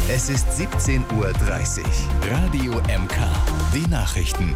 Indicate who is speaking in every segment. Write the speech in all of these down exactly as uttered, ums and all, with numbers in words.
Speaker 1: Es ist siebzehn Uhr dreißig. Radio M K. Die Nachrichten.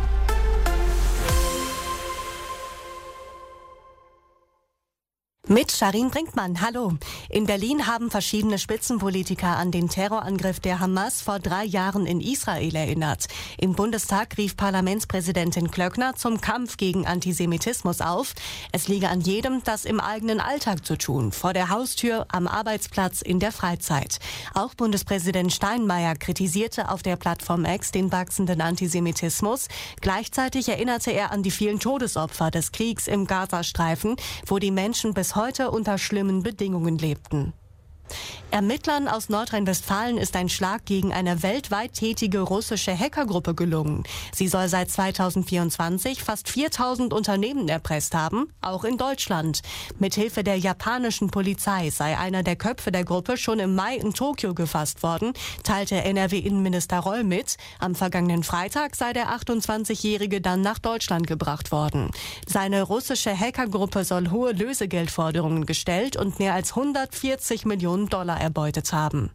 Speaker 2: Mit Sharin Brinkmann, hallo. In Berlin haben verschiedene Spitzenpolitiker an den Terrorangriff der Hamas vor drei Jahren in Israel erinnert. Im Bundestag rief Parlamentspräsidentin Klöckner zum Kampf gegen Antisemitismus auf. Es liege an jedem, das im eigenen Alltag zu tun, vor der Haustür, am Arbeitsplatz, in der Freizeit. Auch Bundespräsident Steinmeier kritisierte auf der Plattform X den wachsenden Antisemitismus. Gleichzeitig erinnerte er an die vielen Todesopfer des Kriegs im Gazastreifen, wo die Menschen bis heute unter schlimmen Bedingungen lebten. Ermittlern aus Nordrhein-Westfalen ist ein Schlag gegen eine weltweit tätige russische Hackergruppe gelungen. Sie soll seit zweitausendvierundzwanzig fast viertausend Unternehmen erpresst haben, auch in Deutschland. Mithilfe der japanischen Polizei sei einer der Köpfe der Gruppe schon im Mai in Tokio gefasst worden, teilte N R W-Innenminister Reul mit. Am vergangenen Freitag sei der achtundzwanzigjährige dann nach Deutschland gebracht worden. Seine russische Hackergruppe soll hohe Lösegeldforderungen gestellt und mehr als hundertvierzig Millionen Dollar erbeutet haben.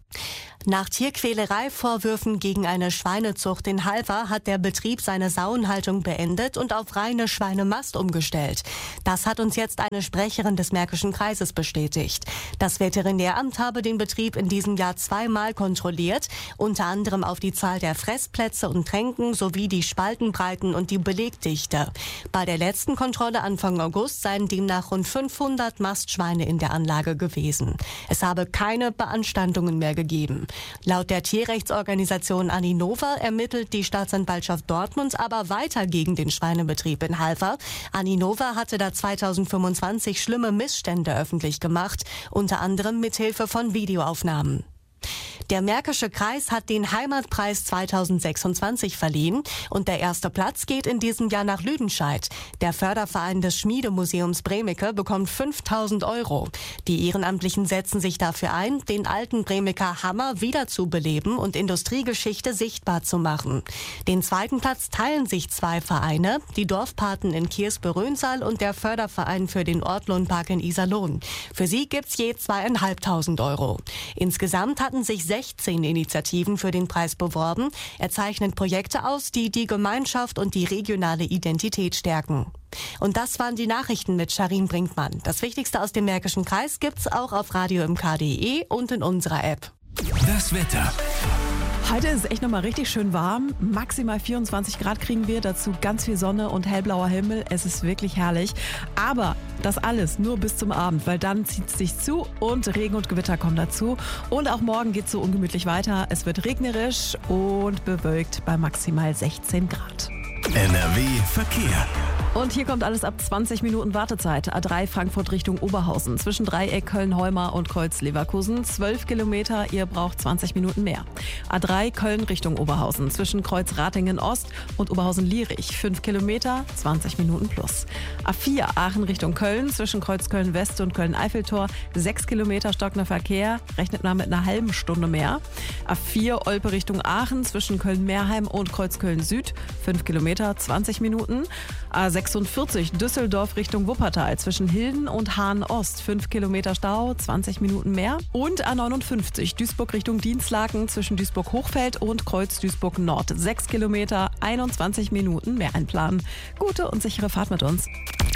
Speaker 2: Nach Tierquälerei-Vorwürfen gegen eine Schweinezucht in Halver hat der Betrieb seine Sauenhaltung beendet und auf reine Schweinemast umgestellt. Das hat uns jetzt eine Sprecherin des Märkischen Kreises bestätigt. Das Veterinäramt habe den Betrieb in diesem Jahr zweimal kontrolliert, unter anderem auf die Zahl der Fressplätze und Tränken sowie die Spaltenbreiten und die Belegdichte. Bei der letzten Kontrolle Anfang August seien demnach rund fünfhundert Mastschweine in der Anlage gewesen. Es habe keine Beanstandungen mehr gegeben. Laut der Tierrechtsorganisation Aninova ermittelt die Staatsanwaltschaft Dortmund aber weiter gegen den Schweinebetrieb in Halver. Aninova hatte da zweitausendfünfundzwanzig schlimme Missstände öffentlich gemacht, unter anderem mithilfe von Videoaufnahmen. Der Märkische Kreis hat den Heimatpreis zweitausendsechsundzwanzig verliehen und der erste Platz geht in diesem Jahr nach Lüdenscheid. Der Förderverein des Schmiedemuseums Bremeke bekommt fünftausend Euro. Die Ehrenamtlichen setzen sich dafür ein, den alten Bremeker Hammer wiederzubeleben und Industriegeschichte sichtbar zu machen. Den zweiten Platz teilen sich zwei Vereine, die Dorfpaten in Kirspe-Rönsal und der Förderverein für den Ortlohnpark in Iserlohn. Für sie gibt's je zweieinhalbtausend Euro. Insgesamt hatten sich sechzehn Initiativen für den Preis beworben. Er zeichnet Projekte aus, die die Gemeinschaft und die regionale Identität stärken. Und das waren die Nachrichten mit Sharin Brinkmann. Das Wichtigste aus dem Märkischen Kreis gibt's auch auf radio m k punkt d e und in unserer App.
Speaker 1: Das Wetter.
Speaker 3: Heute ist es echt nochmal richtig schön warm. Maximal vierundzwanzig Grad kriegen wir, dazu ganz viel Sonne und hellblauer Himmel. Es ist wirklich herrlich. Aber das alles nur bis zum Abend, weil dann zieht es sich zu und Regen und Gewitter kommen dazu. Und auch morgen geht es so ungemütlich weiter. Es wird regnerisch und bewölkt bei maximal sechzehn Grad.
Speaker 1: N R W Verkehr.
Speaker 3: Und hier kommt alles ab zwanzig Minuten Wartezeit. A drei Frankfurt Richtung Oberhausen. Zwischen Dreieck Köln-Heumar und Kreuz Leverkusen. zwölf Kilometer, ihr braucht zwanzig Minuten mehr. A drei Köln Richtung Oberhausen. Zwischen Kreuz Ratingen Ost und Oberhausen-Lierich. fünf Kilometer, zwanzig Minuten plus. A vier Aachen Richtung Köln. Zwischen Kreuz Köln-West und Köln-Eiffeltor. sechs Kilometer stockender Verkehr. Rechnet mal mit einer halben Stunde mehr. A vier Olpe Richtung Aachen. Zwischen Köln-Meerheim und Kreuz Köln-Süd. fünf Kilometer, zwanzig Minuten. A sechsundvierzig Düsseldorf Richtung Wuppertal zwischen Hilden und Hahn Ost. fünf Kilometer Stau, zwanzig Minuten mehr. Und A neunundfünfzig Duisburg Richtung Dienstlaken zwischen Duisburg-Hochfeld und Kreuz Duisburg Nord. sechs Kilometer, einundzwanzig Minuten mehr einplanen. Gute und sichere Fahrt mit uns.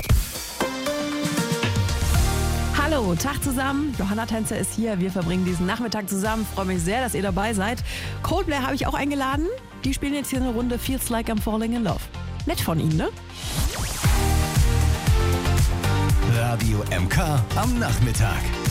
Speaker 3: Hallo, Tag zusammen. Johanna Tänzer ist hier. Wir verbringen diesen Nachmittag zusammen. Freue mich sehr, dass ihr dabei seid. Coldplay habe ich auch eingeladen. Die spielen jetzt hier eine Runde Feels Like I'm Falling in Love. Nett von Ihnen, ne?
Speaker 1: Radio M K am Nachmittag.